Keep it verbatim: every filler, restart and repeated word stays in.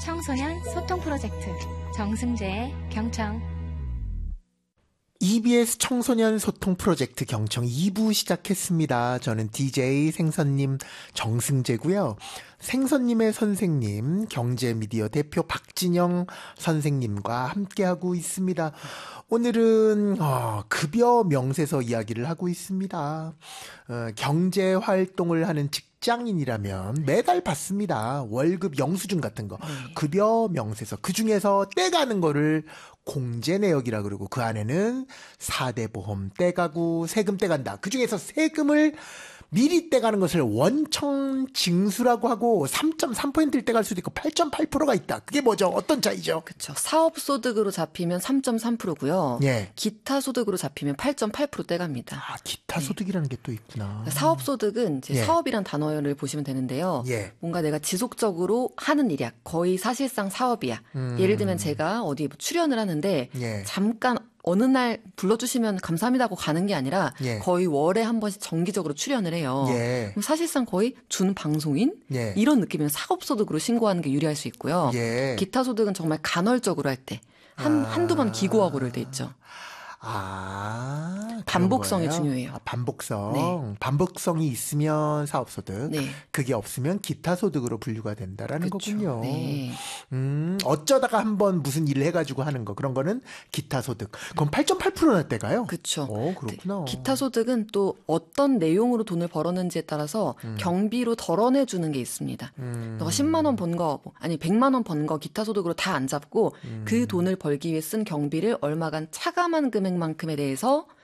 청소년 소통 프로젝트 정승재의 경청. 이비에스 청소년 소통 프로젝트 경청 이 부 시작했습니다. 저는 디제이 생선님 정승재고요. 생선님의 선생님 경제미디어 대표 박진영 선생님과 함께하고 있습니다. 오늘은 어, 급여 명세서 이야기를 하고 있습니다. 어, 경제활동을 하는 직장인이라면 매달 받습니다. 월급 영수증 같은 거. 급여 명세서. 그중에서 떼가는 거를 공제내역이라 그러고 그 안에는 사 대 보험 떼가고 세금 떼간다. 그중에서 세금을 미리 떼가는 것을 원청 징수라고 하고 삼 점 삼 퍼센트를 떼갈 수도 있고 팔 점 팔 퍼센트가 있다. 그게 뭐죠? 어떤 차이죠? 그렇죠. 사업소득으로 잡히면 삼 점 삼 퍼센트고요. 예. 기타 소득으로 잡히면 팔 점 팔 퍼센트 떼갑니다. 아, 기타 소득이라는 게 또 있구나. 사업소득은 이제 예. 사업이란 단어를 보시면 되는데요. 예. 뭔가 내가 지속적으로 하는 일이야. 거의 사실상 사업이야. 음. 예를 들면 제가 어디 출연을 하는데 예. 잠깐 어느 날 불러주시면 감사합니다 하고 가는 게 아니라 예. 거의 월에 한 번씩 정기적으로 출연을 해요. 예. 그럼 사실상 거의 준방송인? 예. 이런 느낌이면 사업소득으로 신고하는 게 유리할 수 있고요. 예. 기타 소득은 정말 간헐적으로 할 때 한, 아. 한두 번 기고하고 그럴 때 있죠. 아, 그런 반복성이 거예요? 중요해요. 아, 반복성. 네. 반복성이 있으면 사업소득. 네. 그게 없으면 기타 소득으로 분류가 된다라는 그쵸. 거군요. 네. 음, 어쩌다가 한번 무슨 일을 해가지고 하는 거. 그런 거는 기타 소득. 그럼 팔 점 팔 퍼센트나 떼가요? 그렇죠. 오, 그렇구나. 기타 소득은 또 어떤 내용으로 돈을 벌었는지에 따라서 음. 경비로 덜어내 주는 게 있습니다. 음. 너가 십만 원 번 거, 아니 백만 원 번 거 기타 소득으로 다 안 잡고 음. 그 돈을 벌기 위해 쓴 경비를 얼마간 차감한 금액만큼에 대해서